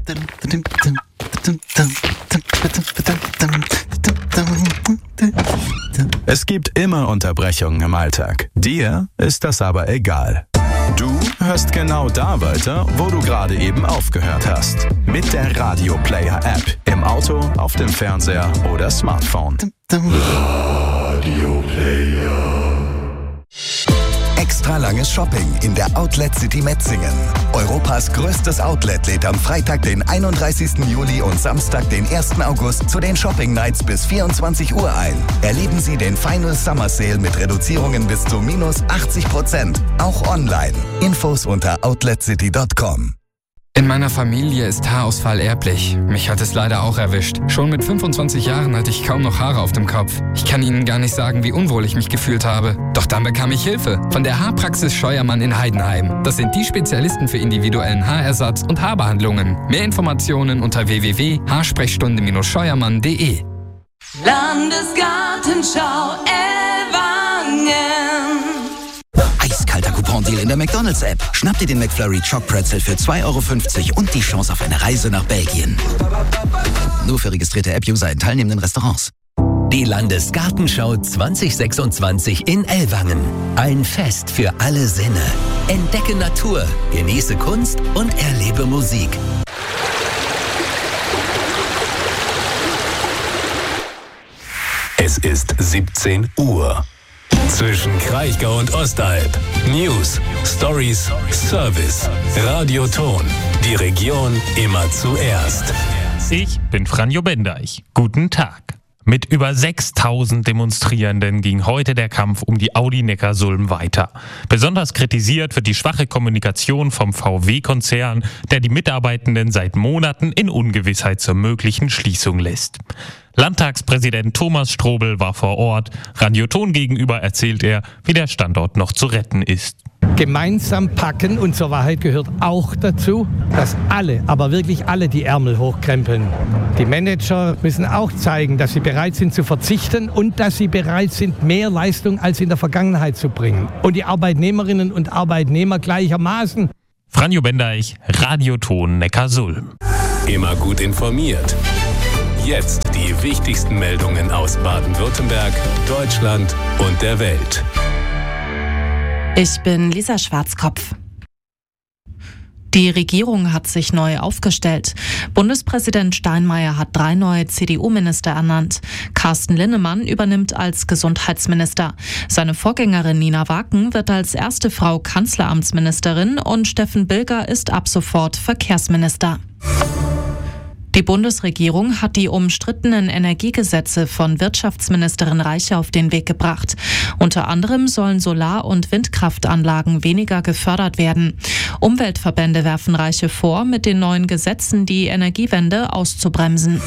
Es gibt immer Unterbrechungen im Alltag. Dir ist das aber egal. Du hörst genau da weiter, wo du gerade eben aufgehört hast. Mit der Radio Player App. Im Auto, auf dem Fernseher oder Smartphone. Radio Player. Extra langes Shopping in der Outlet City Metzingen. Europas größtes Outlet lädt am Freitag, den 31. Juli und Samstag, den 1. August zu den Shopping Nights bis 24 Uhr ein. Erleben Sie den Final Summer Sale mit Reduzierungen bis zu minus 80%. Auch online. Infos unter outletcity.com. In meiner Familie ist Haarausfall erblich. Mich hat es leider auch erwischt. Schon mit 25 Jahren hatte ich kaum noch Haare auf dem Kopf. Ich kann Ihnen gar nicht sagen, wie unwohl ich mich gefühlt habe. Doch dann bekam ich Hilfe von der Haarpraxis Scheuermann in Heidenheim. Das sind die Spezialisten für individuellen Haarersatz und Haarbehandlungen. Mehr Informationen unter www.haarsprechstunde-scheuermann.de. Landesgartenschau Ellwangen. Eiskalter Coupon-Deal in der McDonald's-App. Schnapp dir den McFlurry Choc-Pretzel für 2,50 € und die Chance auf eine Reise nach Belgien. Nur für registrierte App-User in teilnehmenden Restaurants. Die Landesgartenschau 2026 in Ellwangen. Ein Fest für alle Sinne. Entdecke Natur, genieße Kunst und erlebe Musik. Es ist 17 Uhr. Zwischen Kraichgau und Ostalb. News, Stories, Service. Radioton. Die Region immer zuerst. Ich bin Franjo Bendeich. Guten Tag. Mit über 6.000 Demonstrierenden ging heute der Kampf um die Audi Neckarsulm weiter. Besonders kritisiert wird die schwache Kommunikation vom VW-Konzern, der die Mitarbeitenden seit Monaten in Ungewissheit zur möglichen Schließung lässt. Landtagspräsident Thomas Strobel war vor Ort. Radioton gegenüber erzählt er, wie der Standort noch zu retten ist. Gemeinsam packen, und zur Wahrheit gehört auch dazu, dass alle, aber wirklich alle die Ärmel hochkrempeln. Die Manager müssen auch zeigen, dass sie bereit sind zu verzichten und dass sie bereit sind, mehr Leistung als in der Vergangenheit zu bringen. Und die Arbeitnehmerinnen und Arbeitnehmer gleichermaßen. Franjo Bendeich, Radioton Neckarsulm. Immer gut informiert. Jetzt die wichtigsten Meldungen aus Baden-Württemberg, Deutschland und der Welt. Ich bin Lisa Schwarzkopf. Die Regierung hat sich neu aufgestellt. Bundespräsident Steinmeier hat 3 neue CDU-Minister ernannt. Carsten Linnemann übernimmt als Gesundheitsminister. Seine Vorgängerin Nina Waken wird als erste Frau Kanzleramtsministerin und Steffen Bilger ist ab sofort Verkehrsminister. Die Bundesregierung hat die umstrittenen Energiegesetze von Wirtschaftsministerin Reiche auf den Weg gebracht. Unter anderem sollen Solar- und Windkraftanlagen weniger gefördert werden. Umweltverbände werfen Reiche vor, mit den neuen Gesetzen die Energiewende auszubremsen.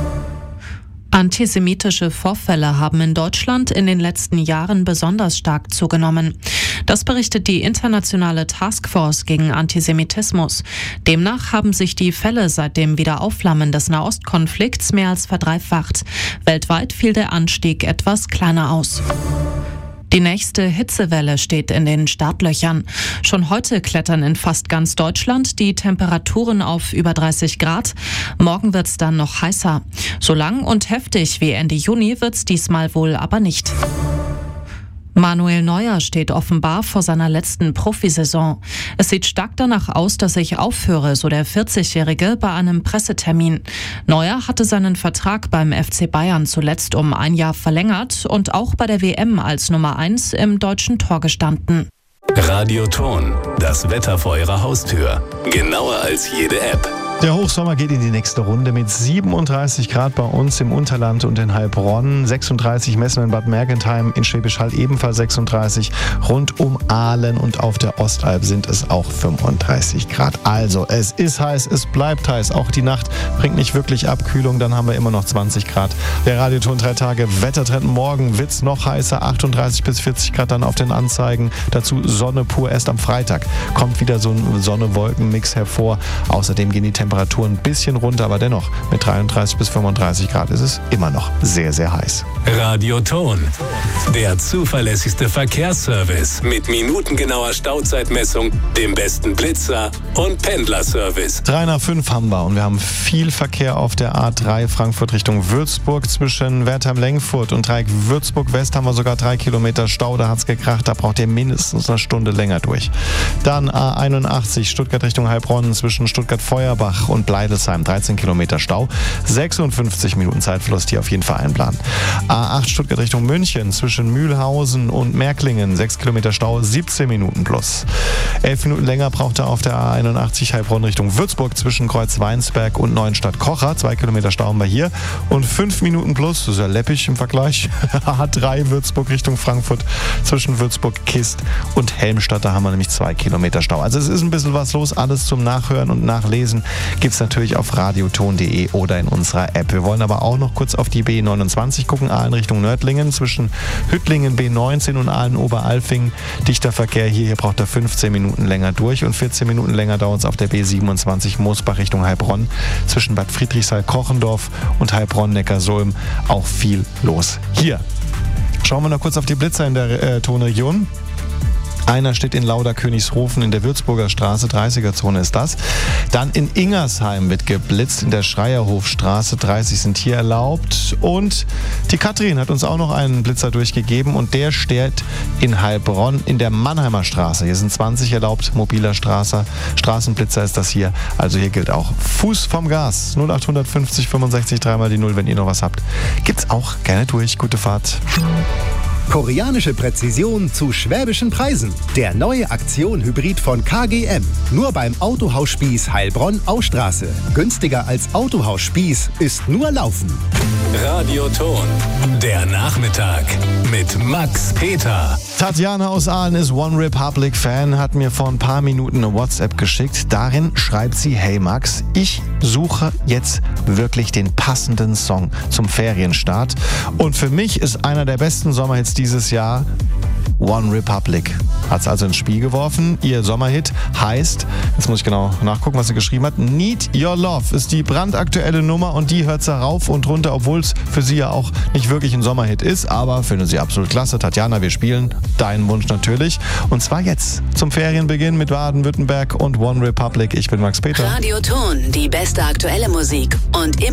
Antisemitische Vorfälle haben in Deutschland in den letzten Jahren besonders stark zugenommen. Das berichtet die internationale Taskforce gegen Antisemitismus. Demnach haben sich die Fälle seit dem Wiederaufflammen des Nahostkonflikts mehr als verdreifacht. Weltweit fiel der Anstieg etwas kleiner aus. Die nächste Hitzewelle steht in den Startlöchern. Schon heute klettern in fast ganz Deutschland die Temperaturen auf über 30 Grad. Morgen wird's dann noch heißer. So lang und heftig wie Ende Juni wird's diesmal wohl aber nicht. Manuel Neuer steht offenbar vor seiner letzten Profisaison. Es sieht stark danach aus, dass ich aufhöre, so der 40-Jährige bei einem Pressetermin. Neuer hatte seinen Vertrag beim FC Bayern zuletzt um 1 Jahr verlängert und auch bei der WM als Nummer 1 im deutschen Tor gestanden. Radioton, das Wetter vor Ihrer Haustür. Genauer als jede App. Der Hochsommer geht in die nächste Runde mit 37 Grad bei uns im Unterland und in Heilbronn, 36 messen in Bad Mergentheim, in Schwäbisch Hall ebenfalls 36, rund um Aalen und auf der Ostalb sind es auch 35 Grad. Also es ist heiß, es bleibt heiß, auch die Nacht bringt nicht wirklich Abkühlung, dann haben wir immer noch 20 Grad. Der Radioton 3 Tage Wettertrend, morgen wird's noch heißer, 38 bis 40 Grad dann auf den Anzeigen, dazu Sonne pur erst am Freitag. Kommt wieder so ein Sonne-Wolken-Mix hervor, außerdem gehen die Temperatur ein bisschen runter, aber dennoch mit 33 bis 35 Grad ist es immer noch sehr, sehr heiß. Radioton, der zuverlässigste Verkehrsservice mit minutengenauer Stauzeitmessung, dem besten Blitzer und Pendlerservice. 3 nach 5 haben wir und wir haben viel Verkehr auf der A3 Frankfurt Richtung Würzburg. Zwischen Wertheim-Lengfurt und Dreieck Würzburg-West haben wir sogar 3 Kilometer Stau. Da hat es gekracht, da braucht ihr mindestens eine Stunde länger durch. Dann A81 Stuttgart Richtung Heilbronn zwischen Stuttgart-Feuerbach und Bleidelsheim 13 Kilometer Stau. 56 Minuten Zeitverlust hier auf jeden Fall einplanen. A8 Stuttgart Richtung München zwischen Mühlhausen und Märklingen 6 Kilometer Stau, 17 Minuten plus. 11 Minuten länger braucht er auf der A81 Heilbronn Richtung Würzburg zwischen Kreuzweinsberg und Neuenstadt-Kocher. 2 Kilometer Stau haben wir hier. Und 5 Minuten plus, das ist ja läppig im Vergleich. A3 Würzburg Richtung Frankfurt zwischen Würzburg-Kist und Helmstadt. Da haben wir nämlich 2 Kilometer Stau. Also es ist ein bisschen was los. Alles zum Nachhören und Nachlesen gibt es natürlich auf radioton.de oder in unserer App. Wir wollen aber auch noch kurz auf die B29 gucken. Aalen Richtung Nördlingen zwischen Hüttlingen B19 und Aalen-Oberalfing. Dichter Verkehr hier braucht er 15 Minuten länger durch und 14 Minuten länger dauert es auf der B27 Moosbach Richtung Heilbronn zwischen Bad Friedrichsthal-Kochendorf und Heilbronn-Neckarsulm. Auch viel los hier. Schauen wir noch kurz auf die Blitzer in der Tonregion. Einer steht in Lauda-Königshofen in der Würzburger Straße, 30er-Zone ist das. Dann in Ingersheim wird geblitzt, in der Schreierhofstraße, 30 sind hier erlaubt. Und die Katrin hat uns auch noch einen Blitzer durchgegeben und der steht in Heilbronn in der Mannheimer Straße. Hier sind 20 erlaubt, mobiler Straßenblitzer ist das hier. Also hier gilt auch Fuß vom Gas. 0850 65 3 die 0, wenn ihr noch was habt. Gibt's auch gerne durch. Gute Fahrt. Koreanische Präzision zu schwäbischen Preisen. Der neue Aktion-Hybrid von KGM. Nur beim Autohaus Spieß Heilbronn-Austraße. Günstiger als Autohaus Spieß ist nur Laufen. Radioton, der Nachmittag mit Max Peter. Tatjana aus Aalen ist One Republic Fan, hat mir vor ein paar Minuten eine WhatsApp geschickt. Darin schreibt sie: Hey Max, ich suche jetzt wirklich den passenden Song zum Ferienstart. Und für mich ist einer der besten Sommerhits dieses Jahr One Republic. Hat es also ins Spiel geworfen. Ihr Sommerhit heißt, jetzt muss ich genau nachgucken, was sie geschrieben hat, Need Your Love ist die brandaktuelle Nummer und die hört sie rauf und runter, obwohl es für sie ja auch nicht wirklich ein Sommerhit ist, aber finde sie absolut klasse. Tatjana, wir spielen deinen Wunsch natürlich. Und zwar jetzt zum Ferienbeginn mit Baden-Württemberg und One Republic. Ich bin Max Peter. Radioton, die beste aktuelle Musik und immer